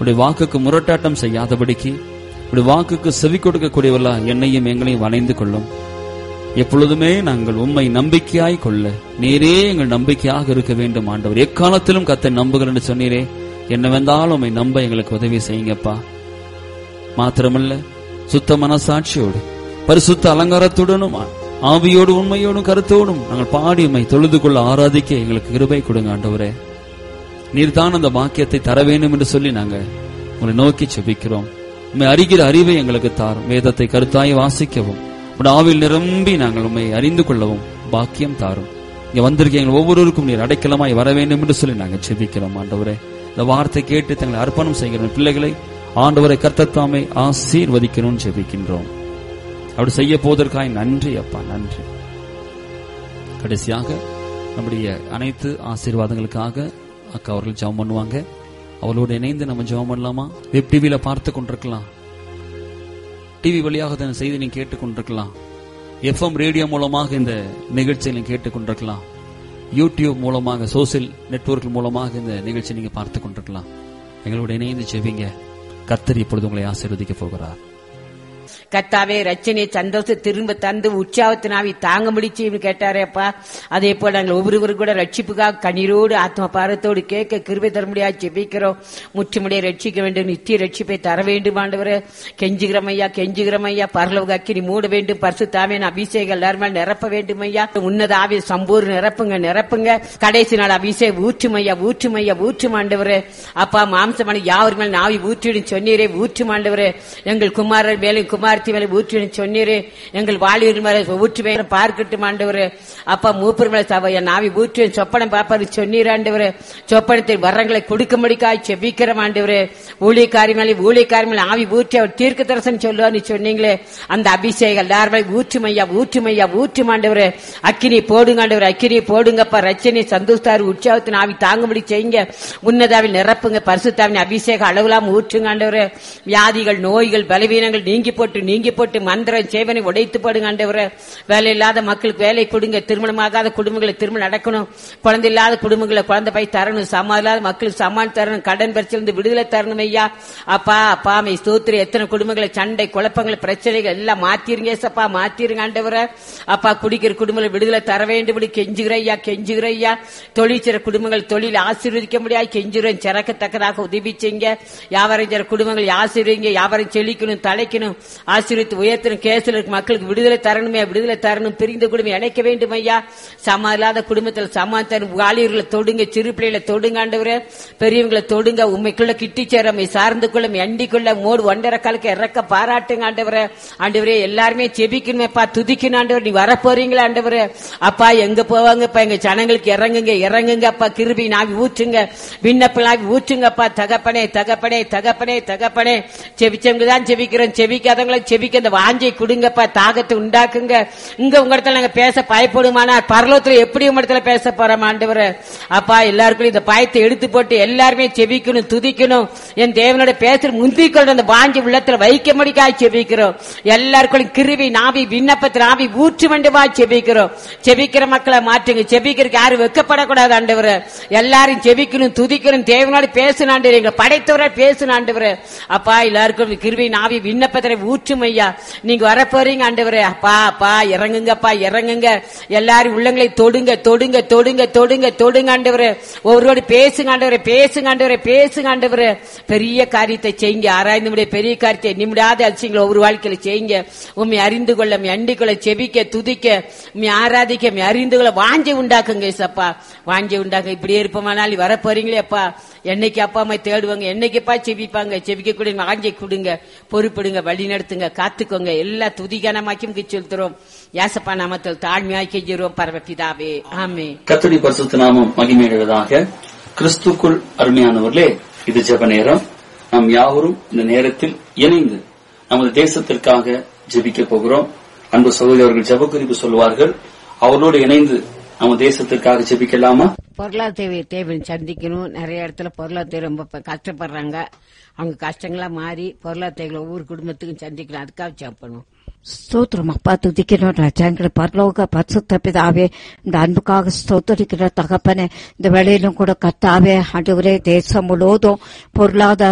உடைய வாக்குக்கு முரட்டாட்டம் செய்யாதபடிக்கு உடைய வாக்குக்கு செவி கொடுக்கக்கூடியவர்களா என்னையும் எங்களையும் வளைந்து கொள்ளும். எப்பொழுதுமே நாங்கள் உண்மை நம்பிக்கையாய் கொள்ள நீரே எங்கள் நம்பிக்கையாக இருக்க வேண்டும் ஆண்டவர். எக்காலத்திலும் கர்த்தரை நம்புகள் என்று சொன்னீரே, என்னவென்றாலும் உம்மை நம்ப எங்களுக்கு உதவி செய்யுங்கப்பா. மாத்திரமல்ல, சுத்த மனசாட்சியோடு பரிசுத்த அலங்காரத்துடனும் ஆவியோடு உண்மையோடும் கருத்தோடும் நாங்கள் பாடி உம்மை தொழுது கொள்ள ஆராதிக்க எங்களுக்கு கிருபை கொடுங்க ஆண்டவரே. நீர்தான் அந்த வாக்கியத்தை தர வேண்டும் என்று சொல்லி நாங்கள் உங்களை நோக்கி செபிக்கிறோம். உம்மை அறிகிற அறிவை எங்களுக்கு தாரும். வேதத்தை கருத்தாய் வாசிக்கவும் ஆவில் நிரம்பி நாங்கள் உம்மை அறிந்து கொள்ளவும் பாக்கியம் தாரும். இங்க வந்திருக்க எங்கள் ஒவ்வொருவருக்கும் நீர் அடைக்கலமாய் வர வேண்டும் என்று சொல்லி நாங்கள் செபிக்கிறோம் ஆண்டவரே. இந்த வார்த்தை கேட்டு தங்களை அர்ப்பணம் செய்கிற பிள்ளைகளை ஆண்டவரை கர்த்தர் தாமே ஆசீர்வதிக்கணும்னு செபிக்கின்றோம். அப்படி செய்ய போவதற்காக நன்றி அப்பா, நன்றி. கடைசியாக நம்முடைய அனைத்து ஆசீர்வாதங்களுக்காக அக்கா அவர்கள் ஜெபம் பண்ணுவாங்க. அவளோடு இணைந்து நம்ம ஜெபம் பண்ணலாமா? வெப் டிவியில பார்த்து கொண்டிருக்கலாம், டிவி வழியாக இந்த செய்தி நீங்க கேட்டுக்கொண்டிருக்கலாம், FM ரேடியோ மூலமாக இந்த நிகழ்ச்சியை கேட்டுக்கொண்டிருக்கலாம், யூடியூப் மூலமாக சோசியல் நெட்வொர்க் மூலமாக இந்த நிகழ்ச்சியை நீங்க பார்த்து கொண்டிருக்கலாம். எங்களோட இணைந்து ஜெபிங்க. கர்த்தர் இப்பொழுது உங்களை ஆசீர்வதிக்க போகிறார். கர்த்தாவே, ரட்சனை சந்தோஷம் திரும்ப தந்து உற்சாகத்தினாவி தாங்க முடிச்சு கேட்டாரேப்பா. அதே போல நாங்கள் ஒவ்வொருவரும் கூட ரட்சிப்புக்காக கண்ணீரோடு ஆத்ம பாரத்தோடு கேட்க கிருபை தர முடியாது ஜெபிக்கிறோம். முற்றுமுடிய ரட்சிக்க வேண்டும், நித்திய ரட்சிப்பை தர வேண்டும் ஆண்டவரே. கெஞ்சுகிறமையா, கெஞ்சுகிறமையா. பரலோக அக்கினி மூட வேண்டும். பரிசுத்தாவின் அபிஷேகம் எல்லாருமே நிரப்ப வேண்டும் ஐயா. உன்னத ஆவி சம்பூர்ண நிரப்புங்க, நிரப்புங்க. கடைசி நாள் அபிஷேகம் ஊற்றுமையா, ஊற்றுமையா, ஊற்றும் ஆண்டவரே. அப்பா, மாம்சமான யாவர் மேல் ஆவி ஊற்றிடும் சொன்னீரே, ஊற்றும் ஆண்டவரே. எங்கள் குமாரர் மேலும் குமாரத்தி மேல ஊற்றி சொன்னீரே, எங்கள் வாலிபர் மேல ஊற்று மேல பார்க்கட்டும் ஆண்டவரே. அப்பா, மூப்பர் மேல என் ஆவி ஊற்றி சொப்பனம் பார்ப்பாரு சொன்னீர் ஆண்டவரே. சொப்பனத்தை வரங்களை கொடுக்கும்படிக்காய் செபிக்கிறோம் ஆண்டவரே. ஊழியக்காரி மேல ஆவி ஊற்றி அவர் தீர்க்க தரிசனம் சொல்லுவார் சொன்னீங்களே, அந்த அபிஷேகம் எல்லாருமே ஊற்றுமையா, ஊற்றுமையா, ஊற்றும் ஆண்டவரே. அக்கினி போடுங்க ஆண்டவரே, அக்கினி போடுங்கப்பா. ரட்சனை சந்தோஷத்தாரு உற்சாகத்தின் ஆவி தாங்கும்படி செய்யுங்க. உன்னதாவில் நிரப்புங்க. பரிசுத்தாவின் அபிஷேகம் அளவிலாம ஊற்றுங்க ஆண்டவரே. வியாதிகள், நோய்கள், பலவீனங்கள் நீங்கி போட்டு மந்திரம் சேவனை உடைத்து போடுங்க ஆண்டவரே. வேலை இல்லாத மக்களுக்கு வேலை கொடுங்க. திருமணமாகாத குடும்பங்களை திருமணம் நடக்கணும். குழந்தை இல்லாத குடும்பங்களை குழந்தை பை தரணும். சமான் இல்லாத மக்களுக்கு சமான் தரணும். கடன் பிரச்சனை விடுதலை தரணும் ஐயா. அப்பா, அப்பா மை ஸ்தோத்திர. எத்தனை குடும்பங்களை சண்டை, குழப்பங்கள், பிரச்சனைகள் எல்லாம் மாத்திருங்க சப்பா, மாத்திருங்க ஆண்டவரே. அப்பா, குடிக்கிற குடும்பங்களை விடுதலை தர வேண்டும் கெஞ்சுகிற ஐயா, கெஞ்சுகிற ஐயா. தொழில் செய்ற குடும்பங்கள் தொழில் ஆசீர்வதிக்க முடியாது கெஞ்சுகிறேன். சிறக்கத்தக்கதாக உதவி செய்யுங்க. வியாபாரம் செய்ற குடும்பங்கள் ஆசீர்வதிங்க. வியாபாரம் செழிக்கணும், தலைக்கணும், ஆசீர்வதித்து உயர்த்தணும். கேசில் இருக்க மக்களுக்கு விடுதலை தரணுமே, விடுதலை தரணும். பிரிந்த குடும்பம் இணைக்க வேண்டும் ஐயா. சமா இல்லாத குடும்பத்தில் சமாதானம். வாலிபர்களை தொடுங்க, சிறு பிள்ளைகளை தொடுங்க ஆண்டவரே. பெரியவங்களை தொடுங்க. உண்மைக்குள்ள கிட்டி சேரமை சார்ந்து கொள்ள எண்டிக்குள்ள மோடு ஒன்றரை காலுக்கு இறக்க பாராட்டுங்க ஆண்டவரே. ஆண்டவரே, எல்லாருமே செபிக்கணுமேப்பா, துதிக்கணும் ஆண்டவர். நீ வரப்போறீங்களா ஆண்டவரே? அப்பா, எங்க போவாங்கப்பா? எங்க ஜனங்களுக்கு இறங்குங்க, இறங்குங்க அப்பா. கிருபை நாவி ஊற்றுங்க, விண்ணப்ப நாவி ஊற்றுங்கப்பா. தகப்பனே, தகப்பனே, தகப்பனே, தகப்பனே. செபிச்சவங்க தான் செபிக்கிறோம், செபிக்காதவங்களை செபிக்க அந்த வாஞ்சை கொடுங்கப்பா. தாகத்தை உண்டாக்குங்க. இங்க உங்க இடத்துல நாங்க பேச பயப்படுமானா பரலோகத்துல எப்படி உங்க இடத்துல பேச போறோம் ஆண்டவரே? அப்பா, எல்லாருக்கும் இந்த பயத்தை எடுத்து போட்டு எல்லாருமே செபிக்கணும், துதிக்கணும். என் தேவனோட பேசுற முந்திக்கொண்டு அந்த வாஞ்சி உள்ளத்துல வைக்க முடிக்காய் செபிக்கிறோம். எல்லாருக்கும் கிருபை நாவி விண்ணப்பத்தில் ஆவி ஊற்று வேண்டுமா செபிக்கிறோம். செபிக்கிற மக்களை மாற்றுங்க. செபிக்கிறதுக்கு யாரும் வெக்கப்படக்கூடாது ஆண்டவரே. எல்லாரும் செபிக்கணும், துதிக்கணும். தேவனோட பேசணும் ஆண்டவரே. எங்க படைத்தவரை பேசணும் ஆண்டவரே. அப்பா, எல்லாருக்கும் கிருபை நாவி விண்ணப்பத்தை ஊற்றும் ஐயா. நீங்க வரப்போறீங்க ஆண்டவரே. அப்பா, அப்பா, இறங்குங்கப்பா, இறங்குங்க. எல்லாரும் உள்ளங்களை தொடுங்க, தொடுங்க, தொடுங்க, தொடுங்க, தொடுங்க ஆண்டவரே. ஒவ்வொருவரோடு பேசுங்க ஆண்டவரே, பேசுங்க ஆண்டவரே, பேசுங்க ஆண்டவரே. பெரிய காரியத்தை செய்யுங்க. ஆராய்ந்து பெரிய காரியத்தை நிமிடாத அதிசயங்களை ஒவ்வொரு வாழ்க்கையில செய்யுங்க. உண்மை அறிந்து கொள்ள, அண்டிக் கொள்ள, செபிக்க, துதிக்க, உண்மை ஆராதிக்க, அறிந்து கொள்ள வாஞ்சை உண்டாக்குங்க சப்பா, வாஞ்சை உண்டாக்க. இப்படியே இருப்போமானால் வரப்போறீங்களே அப்பா. என்னைக்கு அப்பா அம்மா தேடுவாங்க, என்னைக்குப்பா செபிப்பாங்க. செபிக்க கூட வாஞ்சை கொடுங்க, பொறுப்பிடுங்க, வழி நடத்துங்க, காத்துக்கோங்க. எல்லா துதிகனமாக்கியும் செலுத்துறோம். யாசப்பா நாமத்தில் தாழ்மையாய் கெஞ்சுறோம் பரமபிதாவே, ஆமென். கர்த்தருடைய பரிசுத்த நாமம் மகிமையுள்ளதாக. கிறிஸ்துக்குள் அருமையானவர்களே, இது ஜெப நேரம். நாம் யாவரும் இந்த நேரத்தில் இணைந்து நமது தேசத்திற்காக ஜெபிக்க போகிறோம். அன்பு சகோதரர்கள் ஜெப குறிப்பு சொல்வார்கள். அவர்களோடு இணைந்து நம்ம தேசத்திற்காக ஜெபிக்கலாமா? பொருளாதார தேவை சந்திக்கணும். நிறைய இடத்துல பொருளாதார ரொம்ப கஷ்டப்படுறாங்க. அவங்க கஷ்டங்களா மாறி பொருளாதார ஒவ்வொரு குடும்பத்துக்கும் சந்திக்கலாம். அதுக்காக ஜெபணும். ஸ்தோத்திரம் அப்பா, துதிக்கிறோம் ராஜா. எங்களை பரலோக பரிசுத்த பிதாவே, இந்த அன்புக்காக ஸ்தோத்திரிக்கிற தகப்பனே, இந்த வேளையிலும் கூட கர்த்தாவே ஆண்டவரே, தேசம் முழுவதும் பொருளாதார